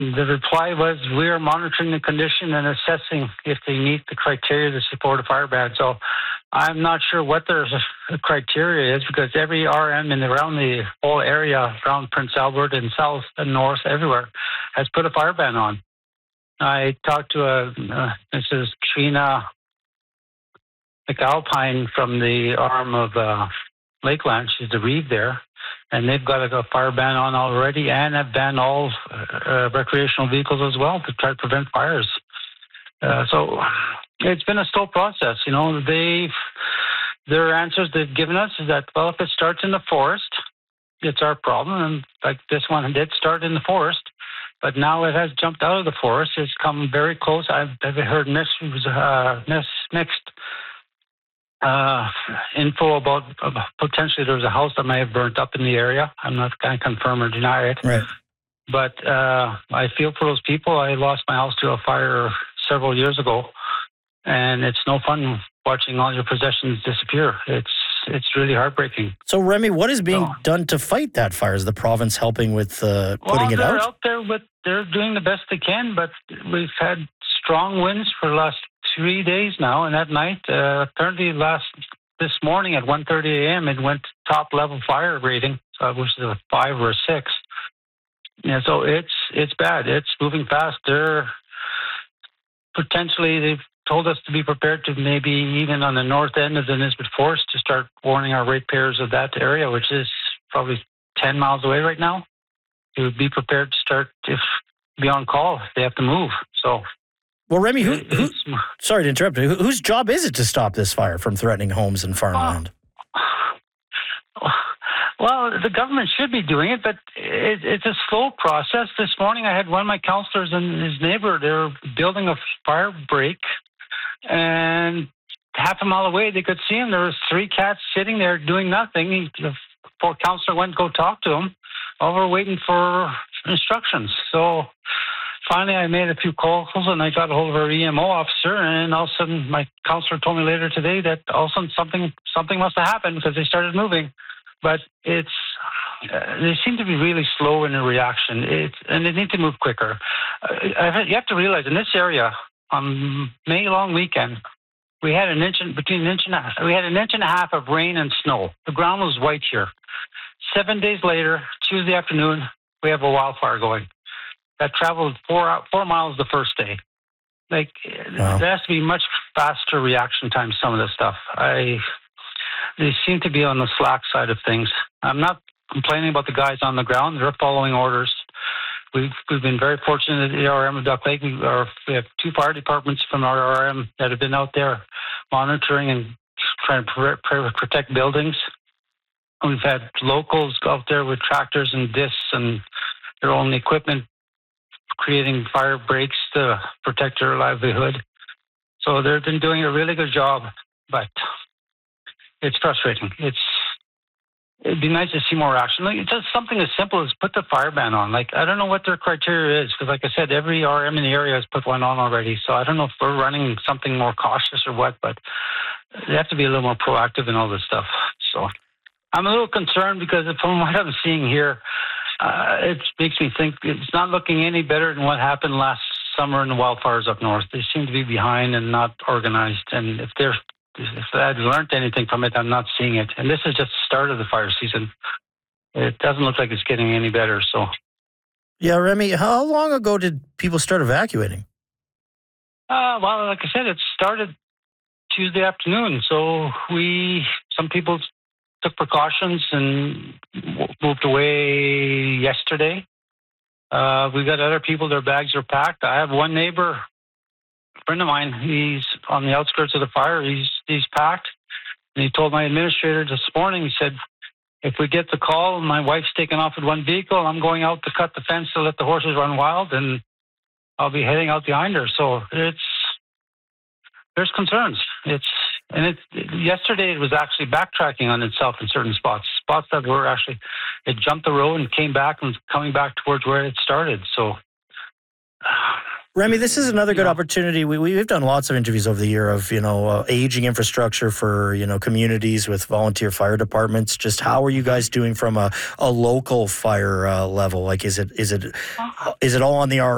The reply was, we are monitoring the condition and assessing if they meet the criteria to support a fire ban. So I'm not sure what their criteria is, because every RM around the whole area, around Prince Albert and south and north, everywhere, has put a fire ban on. I talked to Mrs. Trina McAlpine from the arm of Lakeland. She's the Reeve there. And they've got a fire ban on already, and have banned all recreational vehicles as well to try to prevent fires. So it's been a slow process. You know, their answers they've given us is that, well, if it starts in the forest, it's our problem. And like this one did start in the forest, but now it has jumped out of the forest. It's come very close. I've heard mixed info about potentially there was a house that may have burnt up in the area. I'm not going to confirm or deny it. Right. But I feel for those people. I lost my house to a fire several years ago, and it's no fun watching all your possessions disappear. It's really heartbreaking. So, Remy, what is being done to fight that fire? Is the province helping with putting it out? They're out there, but they're doing the best they can. But we've had strong winds for the last 3 days now, and at night, apparently this morning at 1:30 a.m., it went top level fire rating, so which is a 5 or a 6. Yeah, so it's bad. It's moving fast. They've told us to be prepared to maybe even on the north end of the Nisbet Forest to start warning our ratepayers of that area, which is probably 10 miles away right now, to be prepared to start be on call if they have to move. So. Well, Remy, sorry to interrupt you. Whose job is it to stop this fire from threatening homes and farmland? Well, the government should be doing it, but it's a slow process. This morning I had one of my councillors and his neighbor, they were building a fire break, and half a mile away they could see him. There was 3 cats sitting there doing nothing. The poor councillor went to go talk to him while we're waiting for instructions. So finally, I made a few calls and I got a hold of our EMO officer, and all of a sudden, my counselor told me later today that all of a sudden something must have happened because they started moving. But they seem to be really slow in their reaction, and they need to move quicker. You have to realize in this area on May long weekend, we had an inch and a half of rain and snow. The ground was white here. 7 days later, Tuesday afternoon, we have a wildfire going that traveled 4 miles the first day. Wow. There has to be much faster reaction time, some of this stuff. They seem to be on the slack side of things. I'm not complaining about the guys on the ground. They're following orders. We've been very fortunate at the RM of Duck Lake. We have 2 fire departments from our RM that have been out there monitoring and trying to protect buildings. We've had locals out there with tractors and discs and their own equipment, creating fire breaks to protect their livelihood. So they've been doing a really good job, but it's frustrating. It'd be nice to see more action. It's just something as simple as put the fire ban on. I don't know what their criteria is, because like I said, every RM in the area has put one on already. So I don't know if we're running something more cautious or what, but they have to be a little more proactive in all this stuff. So I'm a little concerned because from what I'm seeing here, it makes me think it's not looking any better than what happened last summer in the wildfires up north. They seem to be behind and not organized. And if I've learned anything from it, I'm not seeing it. And this is just the start of the fire season. It doesn't look like it's getting any better. So, yeah, Remy, how long ago did people start evacuating? Well, like I said, it started Tuesday afternoon. So some people took precautions and moved away yesterday. We got other people, their bags are packed. I have one neighbor, a friend of mine, he's on the outskirts of the fire. He's packed. And he told my administrator this morning, he said, if we get the call, my wife's taken off with one vehicle, I'm going out to cut the fence to let the horses run wild, and I'll be heading out behind her. So there's concerns. Yesterday it was actually backtracking on itself in certain spots that were actually, it jumped the road and came back and was coming back towards where it started. So, Remy, this is another good opportunity. We've done lots of interviews over the year of, aging infrastructure for, communities with volunteer fire departments. Just how are you guys doing from a local fire level? Is it all on the